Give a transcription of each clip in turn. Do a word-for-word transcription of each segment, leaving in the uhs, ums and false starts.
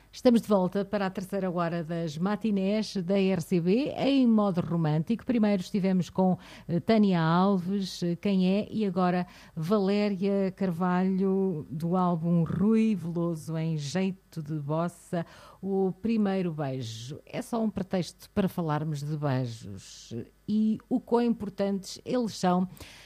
Estamos de volta para a terceira hora das matinés da R C B em modo romântico. Primeiro estivemos com uh, Tânia Alves, uh, Quem é? E agora Valéria Carvalho, do álbum Rui Veloso em Jeito de Bossa, O Primeiro Beijo. É só um pretexto para falarmos de beijos e o quão importantes eles são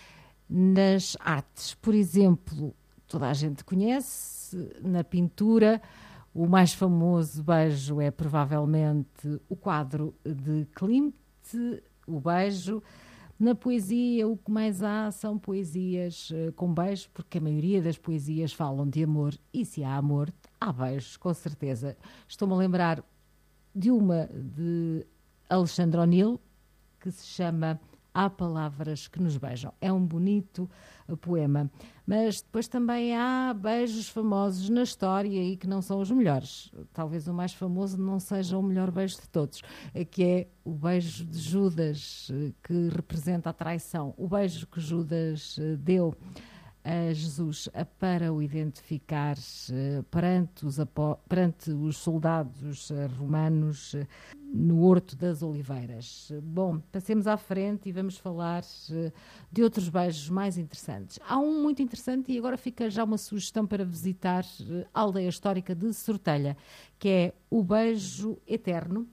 nas artes. Por exemplo, toda a gente conhece na pintura. O mais famoso beijo é provavelmente o quadro de Klimt, o beijo. Na poesia, o que mais há são poesias uh, com beijo, porque a maioria das poesias falam de amor, e se há amor, há beijos, com certeza. Estou-me a lembrar de uma de Alexandre O'Neill, que se chama Há Palavras que Nos Beijam. É um bonito uh, poema. Mas depois também há beijos famosos na história e que não são os melhores. Talvez o mais famoso não seja o melhor beijo de todos, uh, que é o beijo de Judas, uh, que representa a traição. O beijo que Judas uh, deu a Jesus uh, para o identificar uh, perante, os apo- perante os soldados uh, romanos uh, no Horto das Oliveiras. Bom, passemos à frente e vamos falar uh, de outros beijos mais interessantes. Há um muito interessante e agora fica já uma sugestão para visitar uh, a aldeia histórica de Sortelha, que é o beijo eterno,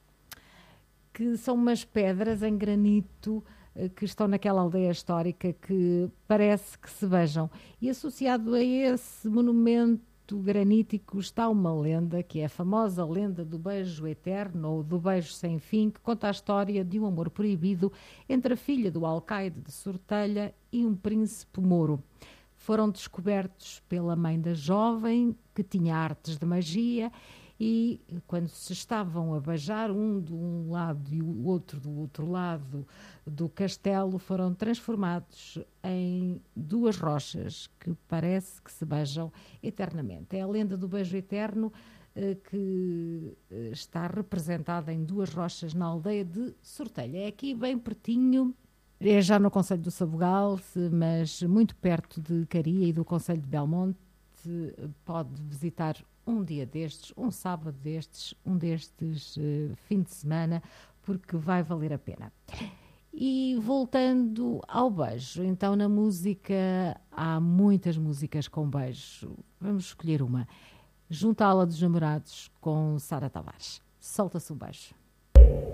que são umas pedras em granito que estão naquela aldeia histórica que parece que se beijam. E associado a esse monumento granítico está uma lenda, que é a famosa lenda do beijo eterno ou do beijo sem fim, que conta a história de um amor proibido entre a filha do alcaide de Sortelha e um príncipe mouro. Foram descobertos pela mãe da jovem, que tinha artes de magia, e quando se estavam a beijar um de um lado e o outro do outro lado do castelo, foram transformados em duas rochas que parece que se beijam eternamente. É a lenda do beijo eterno eh, que eh, está representada em duas rochas na aldeia de Sortelha. É aqui bem pertinho, é já no concelho do Sabugal, mas muito perto de Caria e do concelho de Belmonte. Pode visitar um dia destes, um sábado destes, um destes uh, fim de semana, porque vai valer a pena. E voltando ao beijo, então na música há muitas músicas com beijo. Vamos escolher uma. Junto à Ala dos Namorados com Sara Tavares. Solta-se um beijo.